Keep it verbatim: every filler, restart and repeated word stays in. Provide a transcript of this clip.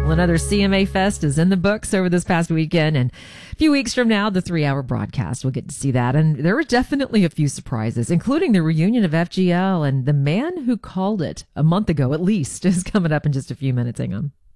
Well, another C M A Fest is in the books over this past weekend, and a few weeks from now, the three-hour broadcast, we'll get to see that. And there were definitely a few surprises, including the reunion of F G L, and the man who called it a month ago, at least, is coming up in just a few minutes. Hang on.